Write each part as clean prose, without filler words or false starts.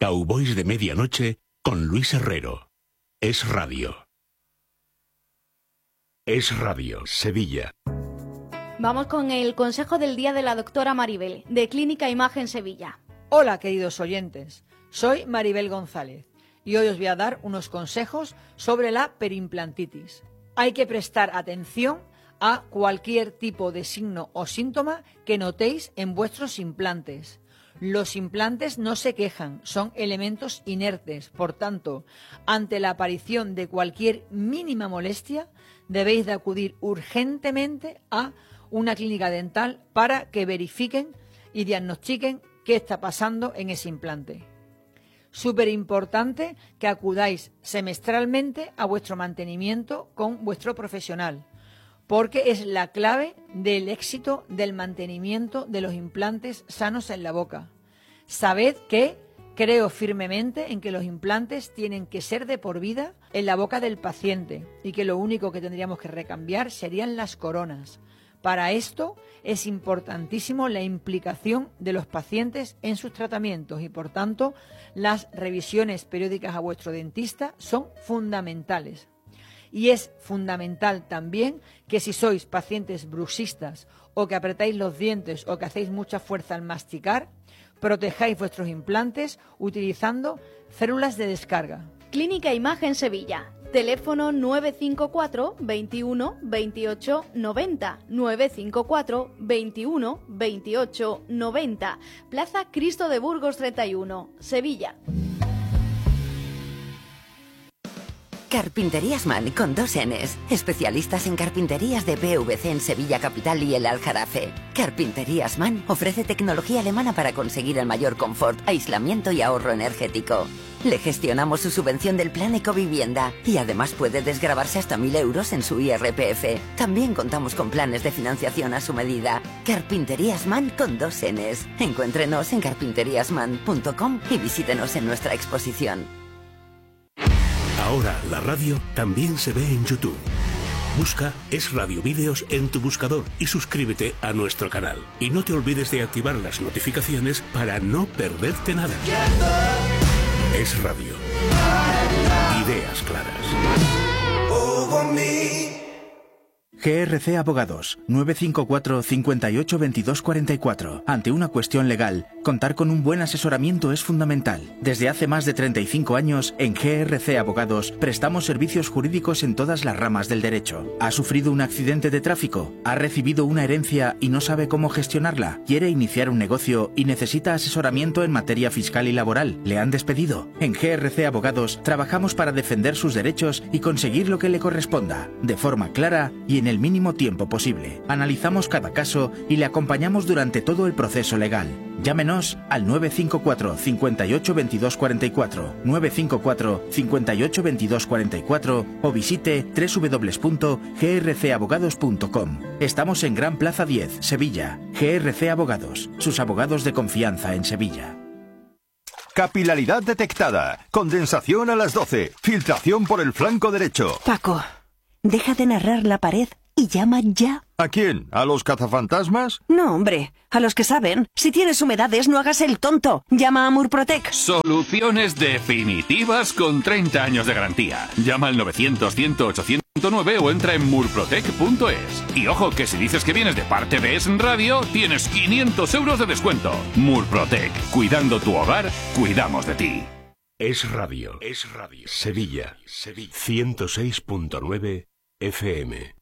Cowboys de Medianoche con Luis Herrero. Es Radio. Es Radio, Sevilla. Vamos con el consejo del día de la doctora Maribel, de Clínica Imagen Sevilla. Hola, queridos oyentes. Soy Maribel González y hoy os voy a dar unos consejos sobre la periimplantitis. Hay que prestar atención a cualquier tipo de signo o síntoma que notéis en vuestros implantes. Los implantes no se quejan, son elementos inertes. Por tanto, ante la aparición de cualquier mínima molestia, debéis de acudir urgentemente a una clínica dental para que verifiquen y diagnostiquen qué está pasando en ese implante. Súper importante que acudáis semestralmente a vuestro mantenimiento con vuestro profesional, porque es la clave del éxito del mantenimiento de los implantes sanos en la boca. Sabed que creo firmemente en que los implantes tienen que ser de por vida en la boca del paciente y que lo único que tendríamos que recambiar serían las coronas. Para esto es importantísimo la implicación de los pacientes en sus tratamientos y, por tanto, las revisiones periódicas a vuestro dentista son fundamentales. Y es fundamental también que si sois pacientes bruxistas o que apretáis los dientes o que hacéis mucha fuerza al masticar, protejáis vuestros implantes utilizando células de descarga. Clínica Imagen Sevilla. Teléfono 954 21 28 90, 954 21 28 90, Plaza Cristo de Burgos 31, Sevilla. Carpinterías Man con 2 Ns. Especialistas en carpinterías de PVC en Sevilla Capital y el Aljarafe. Carpinterías Man ofrece tecnología alemana para conseguir el mayor confort, aislamiento y ahorro energético. Le gestionamos su subvención del plan Ecovivienda y además puede desgravarse hasta 1.000 euros en su IRPF. También contamos con planes de financiación a su medida. Carpinterías Man con 2 Ns. Encuéntrenos en carpinteriasman.com y visítenos en nuestra exposición. Ahora la radio también se ve en YouTube. Busca Es Radio Vídeos en tu buscador y suscríbete a nuestro canal. Y no te olvides de activar las notificaciones para no perderte nada. Es Radio. Ideas claras. GRC Abogados, 954 58 22 44. Ante una cuestión legal, contar con un buen asesoramiento es fundamental. Desde hace más de 35 años, en GRC Abogados, prestamos servicios jurídicos en todas las ramas del derecho. ¿Ha sufrido un accidente de tráfico? ¿Ha recibido una herencia y no sabe cómo gestionarla? ¿Quiere iniciar un negocio y necesita asesoramiento en materia fiscal y laboral? ¿Le han despedido? En GRC Abogados, trabajamos para defender sus derechos y conseguir lo que le corresponda, de forma clara y en el mínimo tiempo posible. Analizamos cada caso y le acompañamos durante todo el proceso legal. Llámenos al 954 58 22 44, 954 58 22 44 o visite www.grcabogados.com. Estamos en Gran Plaza 10, Sevilla. GRC Abogados, sus abogados de confianza en Sevilla. Capilaridad detectada, condensación a las 12, filtración por el flanco derecho. Paco, deja de narrar la pared y llama ya. ¿A quién? ¿A los cazafantasmas? No, hombre, a los que saben. Si tienes humedades, no hagas el tonto. Llama a Murprotec. Soluciones definitivas con 30 años de garantía. Llama al 900-100-809 o entra en murprotec.es. Y ojo, que si dices que vienes de parte de Es Radio, tienes 500 euros de descuento. Murprotec. Cuidando tu hogar, cuidamos de ti. Es Radio. Es Radio. Sevilla. 106.9 FM.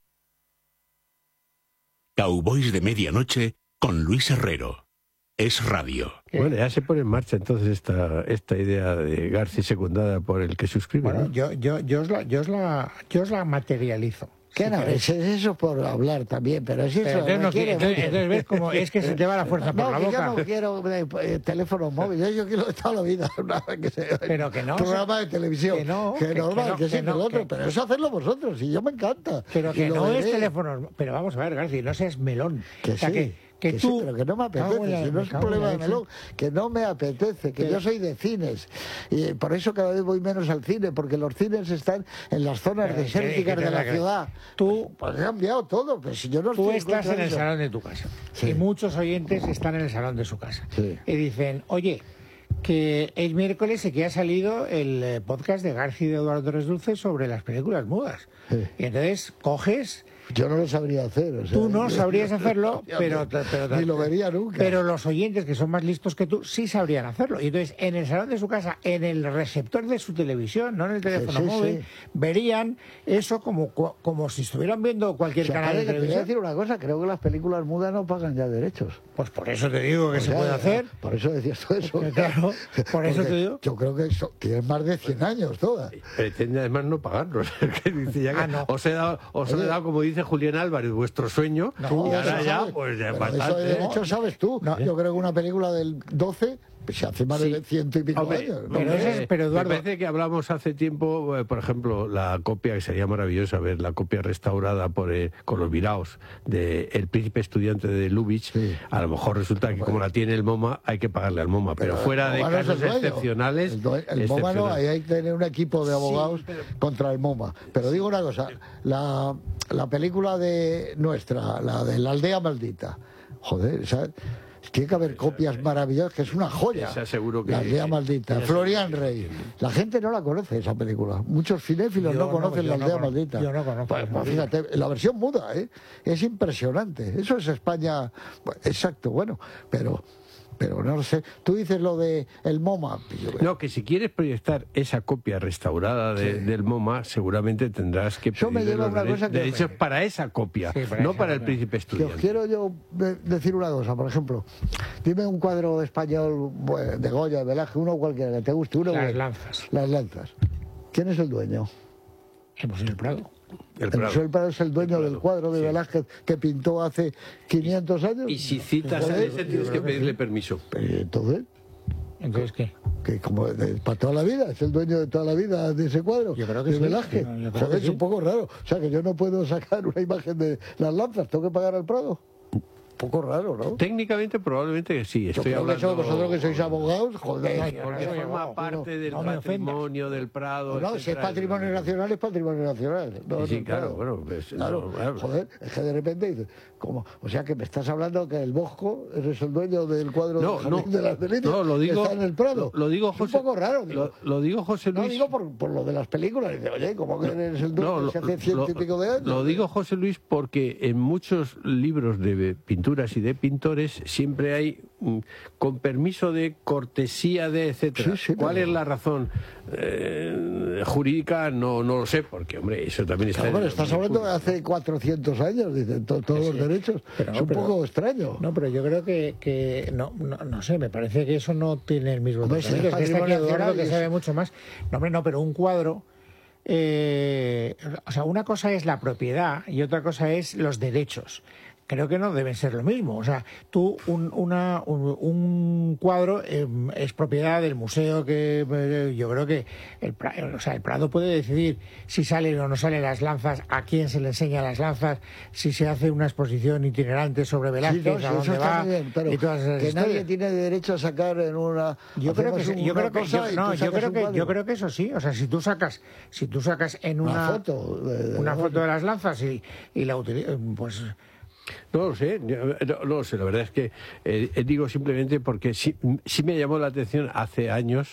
Cowboys de Medianoche con Luis Herrero. Es Radio. Bueno, ya se pone en marcha entonces esta idea de Garci secundada por el que suscribe. Bueno, ¿no? yo os la materializo. ¿Qué no? Es eso por hablar también, pero si eso entonces ves como es que se te va la fuerza por la boca. Yo no quiero teléfono móvil, yo quiero de toda la vida pero que no, programa de televisión, que normal, que sí, que el otro, pero eso hacedlo vosotros, y yo me encanta. Pero que no es teléfono, pero vamos a ver, Garci, no seas melón. Que sí. Que tú, sí, pero que no me apetece, si no es un problema de melón, que no me apetece, que yo soy de cines, y por eso cada vez voy menos al cine, porque los cines están en las zonas desérticas de la ciudad. Tú, pues he cambiado todo, pues si yo no tú estás en el salón de tu casa, y muchos oyentes están en el salón de su casa, y dicen, oye, que el miércoles sí que ha salido el podcast de García y de Eduardo Torres Dulce sobre las películas mudas. Sí. Y entonces coges... Yo no lo sabría hacer. O sea, tú no sabrías hacerlo, pero ni lo vería nunca. Pero los oyentes, que son más listos que tú, sí sabrían hacerlo. Y entonces, en el salón de su casa, en el receptor de su televisión, no en el teléfono móvil, verían eso como si estuvieran viendo cualquier canal de televisión. Te voy a decir una cosa, creo que las películas mudas no pagan ya derechos. Pues por eso te digo que se puede hacer. Por eso decías tú eso. Claro, por eso te digo. Yo creo que tienen más de 100 años todas. Pretende además no pagarlos. No. Os he dado, como dice Julián Álvarez, vuestro sueño, y ahora ya, pues ya bastante. Eso de derecho sabes tú. Yo creo que una película del 12 se hace más de 100 y pico años. Pero Eduardo, me parece que hablamos hace tiempo, por ejemplo, la copia, que sería maravillosa ver, la copia restaurada con los viraos de El Príncipe Estudiante de Lubitsch. A lo mejor resulta que como la tiene el MoMA, hay que pagarle al MoMA, pero fuera de casos excepcionales... El MoMA no, ahí hay que tener un equipo de abogados contra el MoMA. Pero digo una cosa, la película de nuestra, la de La Aldea Maldita, joder, ¿sabes? Tiene que haber copias maravillosas, que es una joya. Seguro que La Aldea Maldita, Florian Rey. La gente no la conoce, esa película. Muchos cinéfilos no conocen La Aldea Maldita. Yo no conozco. Pues fíjate, la versión muda, es impresionante. Eso es España, exacto, bueno, pero no lo sé. Tú dices lo de el MoMA. No, que si quieres proyectar esa copia restaurada del MoMA, seguramente tendrás que pedir los derechos para esa copia, no para El Príncipe Estudiante. Os quiero yo decir una cosa, por ejemplo, dime un cuadro español de Goya, de Velázquez, uno cualquiera que te guste. Las lanzas. Las lanzas. ¿Quién es el dueño? El Museo del Prado. El Museo del Prado es el dueño del cuadro de Velázquez que pintó hace 500 años. Y si citas a ese tienes que pedirle permiso. Entonces, ¿entonces qué? Que como para toda la vida, es el dueño de toda la vida de ese cuadro. Yo creo que de sí. Velázquez. Joder, es un poco raro. O sea, que yo no puedo sacar una imagen de las lanzas, tengo que pagar al Prado. Poco raro, ¿no? Técnicamente probablemente que sí. Estoy hablando... vosotros que sois abogados, joder. Porque forma parte del patrimonio del Prado. No, si es patrimonio nacional, es patrimonio nacional. Sí, claro, bueno. Claro, joder, es que de repente dices, ¿cómo? O sea, que me estás hablando que el Bosco eres el dueño del cuadro de las Delicias, no, lo digo, que está en el Prado. Lo digo, José, es un poco raro. Digo. Lo digo, José Luis. No, digo por lo de las películas. Dice, oye, ¿cómo que eres el dueño hace 100 y pico de años? Lo digo, José Luis, porque en muchos libros de pinturas y de pintores siempre hay con permiso de cortesía de etcétera. ¿Cuál es la razón jurídica? No lo sé, porque hombre, eso también está... Bueno, estás hablando de hace 400 años, dicen todos los derechos. Es un poco extraño. No, pero yo creo que no sé, me parece que eso no tiene el mismo tratamiento. Es que está aquí Eduardo, que sabe mucho más. No, hombre, no, pero un cuadro... o sea, una cosa es la propiedad y otra cosa es los derechos. Creo que no deben ser lo mismo. O sea, tú, un cuadro es propiedad del museo, que yo creo que el Prado puede decidir si salen o no salen las lanzas, a quién se le enseña las lanzas, si se hace una exposición itinerante sobre Velázquez, a dónde va, bien, pero y todas esas que nadie tiene derecho a sacar en una... Yo creo que eso sí. O sea, si tú sacas en una foto de las lanzas y la utilizas, pues... No lo sé, la verdad es que digo simplemente porque sí me llamó la atención hace años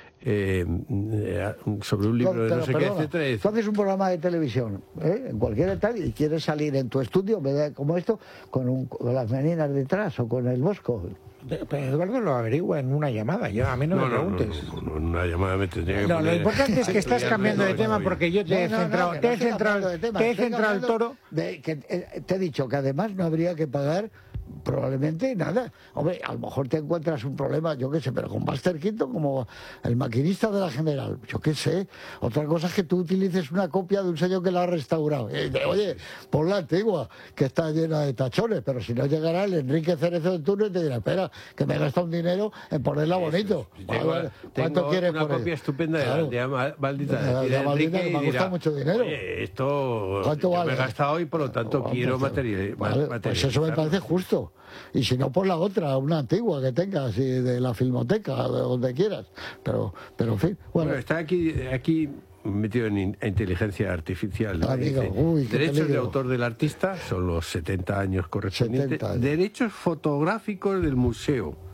sobre un libro de no sé qué, etcétera. Tú haces un programa de televisión, en cualquier tal, y quieres salir en tu estudio, como esto, con las meninas detrás o con el Bosco. Pero Eduardo lo averigua en una llamada, a mí no me preguntes. No, en una llamada me tendría que poner... Lo importante es que estás cambiando de tema porque yo te he centrado el toro. Te he dicho que además no habría que pagar probablemente nada. Hombre, a lo mejor te encuentras un problema, yo qué sé, pero con Buster Keaton como el maquinista de la General, yo qué sé. Otra cosa es que tú utilices una copia de un sello que la ha restaurado. Oye, pon la antigua, que está llena de tachones, pero si no llegará el Enrique Cerezo del Turno y te dirá, espera, que me gasta un dinero en ponerla bonito. ¿Cuánto quieres por una copia estupenda de la Aldea Maldita de Enrique, que me ha costado mucho dinero. Oye, esto ¿cuánto vale? Me he gastado y por lo tanto quiero material. Pues eso me parece justo. Y si no, por la otra, una antigua que tengas, de la Filmoteca, de donde quieras. Pero en fin. Bueno, está aquí metido en inteligencia artificial. Derechos de autor del artista son los 70 años correspondientes. 70 años. Derechos fotográficos del museo.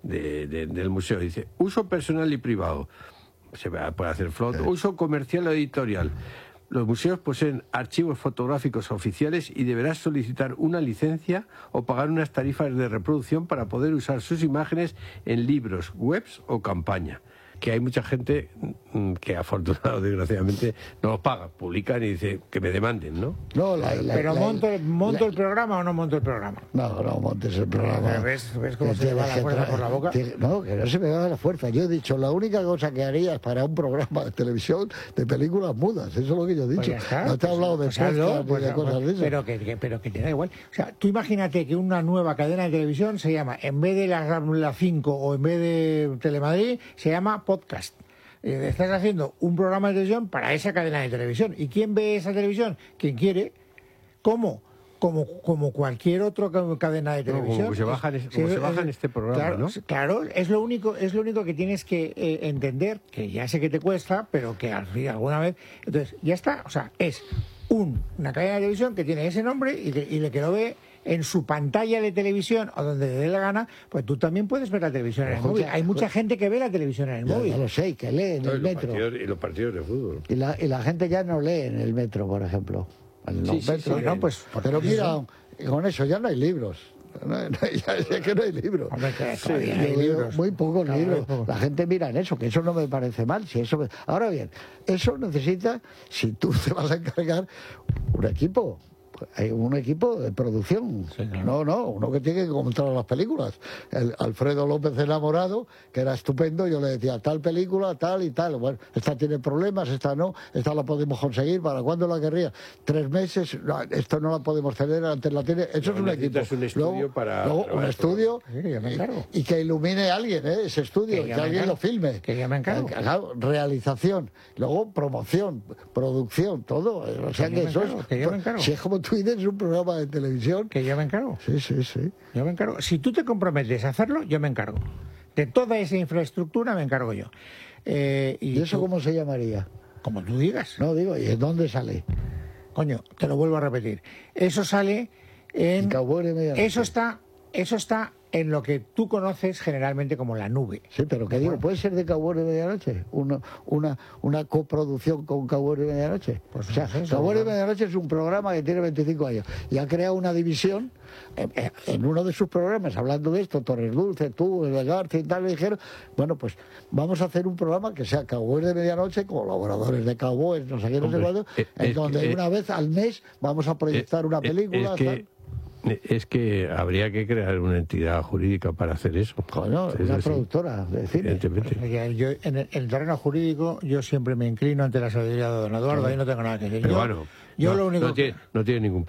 del museo. Dice, uso personal y privado. Se puede hacer flot. Uso comercial o editorial. Los museos poseen archivos fotográficos oficiales y deberás solicitar una licencia o pagar unas tarifas de reproducción para poder usar sus imágenes en libros, webs o campaña. Que hay mucha gente que afortunadamente, desgraciadamente, no los paga, publican y dice que me demanden, ¿no? No, pero ¿monto el programa o no monto el programa? No montes el programa. ¿Ves cómo se me va la fuerza por la boca? No, que no se me va la fuerza. Yo he dicho, la única cosa que harías para un programa de televisión de películas mudas, eso es lo que yo he dicho. Pues está, no te he hablado de podcast ni de cosas de eso. Pero que te da igual. O sea, tú imagínate que una nueva cadena de televisión se llama, en vez de la 5 o en vez de Telemadrid, se llama podcast. Estás haciendo un programa de televisión para esa cadena de televisión. ¿Y quién ve esa televisión? Quien quiere. ¿Cómo? Como cualquier otra cadena de televisión. Como se baja en este programa, claro, ¿no? Claro, es lo único que tienes que entender, que ya sé que te cuesta, pero que al fin alguna vez... Entonces, ya está. O sea, es una cadena de televisión que tiene ese nombre y que lo ve en su pantalla de televisión o donde le dé la gana, pues tú también puedes ver la televisión en el móvil. Hay mucha gente que ve la televisión en el móvil. Ya lo sé, y que lee en el metro. Y los partidos de fútbol. Y la gente ya no lee en el metro, por ejemplo. En los metros, no, pues, pero mira, con eso ya no hay libros. Ya sé que no hay libros. Hay libros. Muy pocos libros. La gente mira en eso, que eso no me parece mal. Ahora bien, eso necesita, si tú te vas a encargar, un equipo. Hay un equipo de producción. Sí, claro. No, uno que tiene que comentar las películas. El Alfredo López Enamorado, que era estupendo, yo le decía, tal película, tal y tal. Bueno, esta tiene problemas, esta no, esta la podemos conseguir, ¿para cuándo la querría? 3 meses, no, esto no la podemos tener, antes la tiene. Eso es un equipo. Un estudio luego un estudio y que ilumine a alguien, ese estudio, que alguien lo filme. Que ya me encargo. Realización, luego promoción, producción, todo. O sea que eso es, si es como tú dices, un programa de televisión. Que yo me encargo. Sí. Yo me encargo. Si tú te comprometes a hacerlo, yo me encargo. De toda esa infraestructura me encargo yo. ¿Y eso cómo se llamaría? Como tú digas. No, digo, ¿y en dónde sale? Coño, te lo vuelvo a repetir. Eso sale en... Eso está en lo que tú conoces generalmente como la nube. Sí, pero ¿qué digo? ¿Puede ser de Cowboy de Medianoche? ¿Una coproducción con Cowboy de Medianoche? Pues o sea, Cowboy de Medianoche es un programa que tiene 25 años y ha creado una división en uno de sus programas, hablando de esto, Torres Dulce, tú, el García y tal, le dijeron, bueno, pues vamos a hacer un programa que sea Cowboy de Medianoche, colaboradores de Cowboy, no sé qué, no sé cuándo, en donde una vez al mes vamos a proyectar una película. Es que habría que crear una entidad jurídica para hacer eso. Bueno, una productora de cine. Yo, en el terreno jurídico, yo siempre me inclino ante la sabiduría de don Eduardo, ahí no tengo nada que decir. Pero no tiene ningún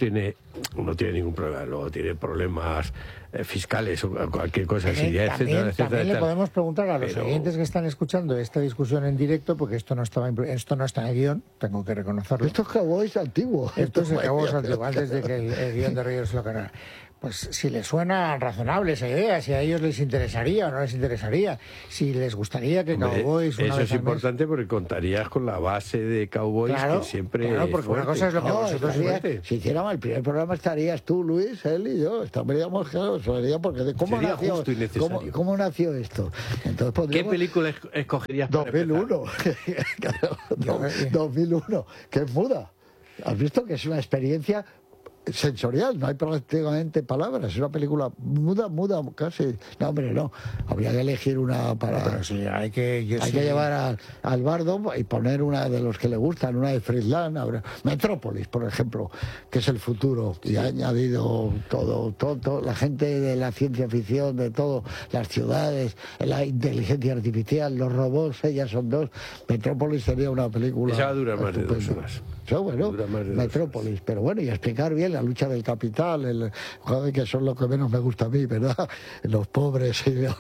problema, luego tiene problemas fiscales o cualquier cosa así, etcétera. También le podemos preguntar a los oyentes que están escuchando esta discusión en directo, porque esto no está en el guión, tengo que reconocerlo. Esto es Cowboys antiguo. Esto es el Cowboys antiguo, antes de que el guión de Reyes lo ganara. Pues si les suena razonable esa idea, si a ellos les interesaría o no les interesaría, si les gustaría que Cowboys... Eso es importante porque contarías con la base de Cowboys, que siempre... Claro, porque una cosa es lo que vosotros... Si hiciéramos el primer programa estarías tú, Luis, él y yo. Estaríamos, claro, porque ¿cómo nació esto? Entonces podríamos... ¿Qué película escogerías? 2001. 2001, que es muda. ¿Has visto que es una experiencia sensorial? No hay prácticamente palabras, es una película muda casi. No, hombre, no, habría que elegir una para... Pero sí, hay que llevar al bardo y poner una de los que le gustan, una de Friedland, Metrópolis, por ejemplo, que es el futuro, y ha añadido todo, la gente de la ciencia ficción, de todo, las ciudades, la inteligencia artificial, los robots, ellas son 2. Metrópolis sería una película... Esa va a durar más de 2 horas. Bueno, Metrópolis, pero bueno, y explicar bien la lucha del capital, que son lo que menos me gusta a mí, ¿verdad? Los pobres,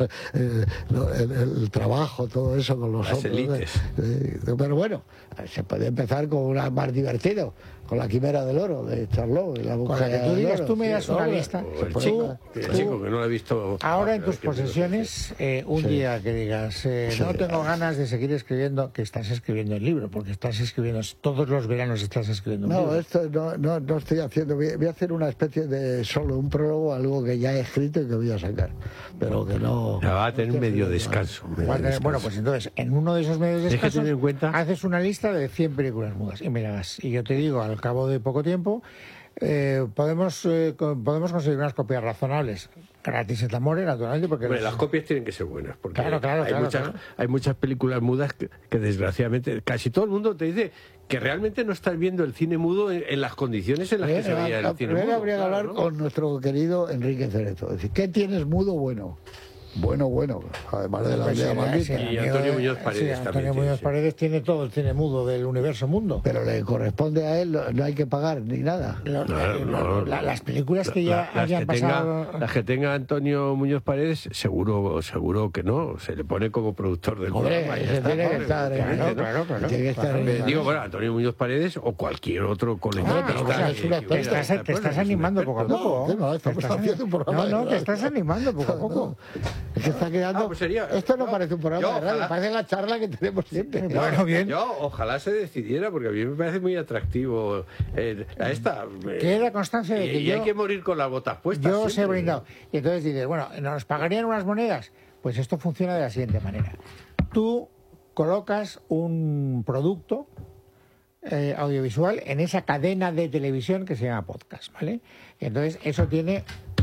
el trabajo, todo eso con los las élites. Pero bueno, se puede empezar con una más divertido, con La Quimera del Oro de Charlot. Con la que tú digas, tú me das una lista. El chico que no lo he visto. Ahora en tus posesiones, día que digas, no tengo ganas de seguir escribiendo, que estás escribiendo el libro, porque estás escribiendo todos los veranos nos estás escribiendo un No, libro. esto no estoy haciendo. Voy a hacer una especie de solo un prólogo, algo que ya he escrito y que voy a sacar. Pero que no. Ya va a tener medio descanso. Bueno, pues entonces, en uno de esos medios de Hay que descanso, tener en cuenta. haces una lista de 100 películas mudas y mirarás. Y yo te digo, al cabo de poco tiempo, podemos conseguir unas copias razonables, gratis et amore, naturalmente, porque Bueno, las copias tienen que ser buenas, porque Claro, hay muchas películas mudas que desgraciadamente casi todo el mundo te dice que realmente no estás viendo el cine mudo en las condiciones en las que se veía el cine Primero mudo. habría que hablar con nuestro querido Enrique Cerezo. Es decir, ¿qué tienes mudo bueno? Bueno, además de la aldea maldita. Y Antonio Muñoz Paredes también. Antonio Muñoz Paredes tiene todo el cine mudo del universo mundo. Pero le corresponde a él, no hay que pagar ni nada. Las películas que ya hayan pasado... Las que tenga Antonio Muñoz Paredes, seguro que no. Se le pone como productor del programa. Ese tiene que estar, Claro. Tiene que estar Digo, bueno, Antonio Muñoz Paredes o cualquier otro colectivo. Te estás animando poco a poco. No, estamos haciendo un programa de radio. Te estás animando poco a poco. Es que está quedando. Esto no parece un programa de radio, parece la charla que tenemos siempre. Bueno, bien. Yo ojalá se decidiera, porque a mí me parece muy atractivo esta. Queda constancia de que y hay que morir con las botas puestas. Yo os he brindado. Y entonces dices, bueno, ¿nos pagarían unas monedas? Pues esto funciona de la siguiente manera. Tú colocas un producto audiovisual en esa cadena de televisión que se llama podcast, ¿vale? Y entonces eso tiene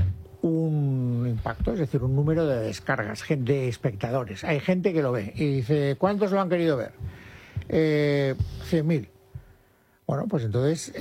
un impacto, es decir, un número de descargas, de espectadores. Hay gente que lo ve y dice, ¿cuántos lo han querido ver? 100.000. Bueno, pues entonces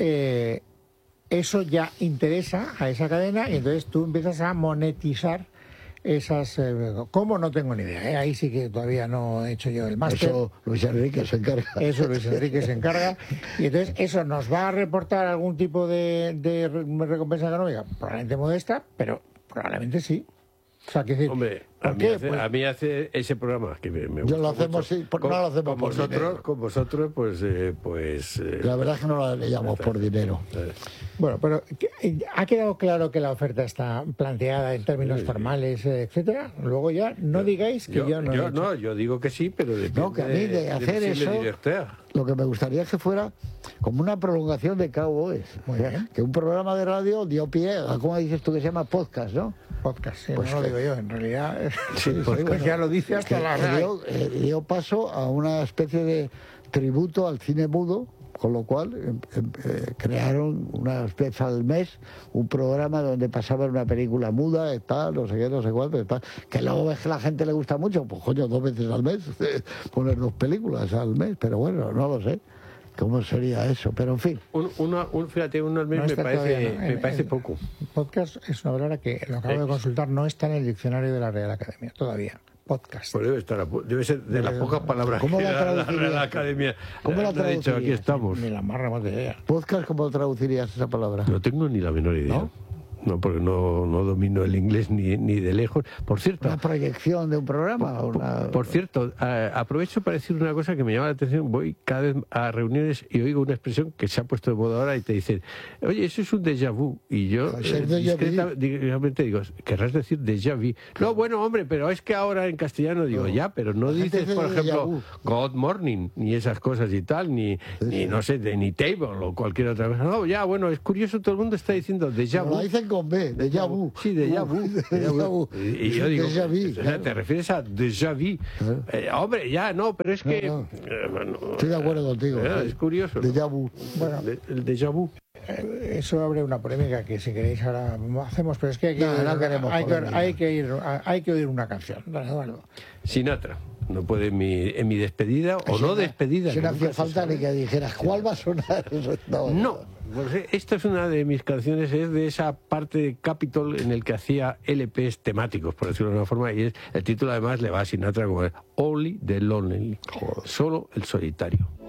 eso ya interesa a esa cadena y entonces tú empiezas a monetizar esas... ¿Cómo? No tengo ni idea. Ahí sí que todavía no he hecho yo el máster. Eso Luis Enrique se encarga. Eso Luis Enrique se encarga. Y entonces eso nos va a reportar algún tipo de recompensa económica, probablemente modesta, pero probablemente sí. O sea, que decir, hombre, a mí hace ese programa que me gusta. Yo lo hacemos, sí, no lo hacemos por dinero. Con vosotros, la verdad es que no lo haríamos por dinero. Bueno, pero ¿ha quedado claro que la oferta está planteada en términos formales, etcétera? Luego ya no digáis que yo no. Yo digo que sí, pero depende. No, que a mí de hacer eso, lo que me gustaría es que fuera como una prolongación de Cowboys. Muy bien. Que un programa de radio dio pie a, ¿cómo dices tú que se llama? Podcast, ¿no? Podcast, sí, pues no lo digo yo, en realidad pues ya lo dice hasta la RAE. Dio paso a una especie de tributo al cine mudo, con lo cual crearon una vez al mes un programa donde pasaban una película muda, tal, no sé qué, no sé cuánto, tal, que luego ves que a la gente le gusta mucho, pues coño, 2 veces al mes, poner 2 películas al mes, pero bueno, no lo sé. ¿Cómo sería eso? Pero en fin. Fíjate, uno al mes me parece poco. Podcast es una palabra que lo acabo de consultar, no está en el diccionario de la Real Academia todavía. Podcast. Pues debe ser de las pocas palabras que la Real Academia ha dicho, aquí estamos. Ni la más remota idea. ¿Podcast cómo traducirías esa palabra? No tengo ni la menor idea. No, porque no domino el inglés ni de lejos. Por cierto... ¿Una proyección de un programa? Por cierto, aprovecho para decir una cosa que me llama la atención. Voy cada vez a reuniones y oigo una expresión que se ha puesto de moda ahora y te dicen, oye, eso es un déjà vu. Y yo discretamente digo, ¿querrás decir déjà vu? No, bueno, hombre, pero es que ahora en castellano digo, ya, pero no dices, por ejemplo, God Morning, ni esas cosas y tal, ni no sé, ni Table o cualquier otra cosa. No, ya, bueno, es curioso, todo el mundo está diciendo déjà vu. Con B, déjà vu. Sí, déjà vu. Y yo digo, ¿te refieres a déjà vu? Hombre, ya, no, pero es que... Estoy de acuerdo contigo. Es curioso. Déjà vu. Bueno, el déjà vu. Eso abre una polémica que si queréis ahora hacemos, pero es que hay que oír una canción. Dale, Eduardo. Sinatra. No puede en mi despedida o no despedida. Si no hacía falta ni que dijeras, ¿cuál va a sonar? No, pues esta es una de mis canciones, es de esa parte de Capitol en el que hacía LPs temáticos, por decirlo de alguna forma, y el título además le va a Sinatra como Only the Lonely, solo el solitario.